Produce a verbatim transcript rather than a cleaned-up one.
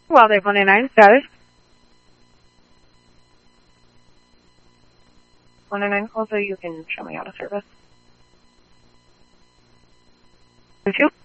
Wild eight one eight nine, status. one eight nine, also you can show me out of service. Thank you.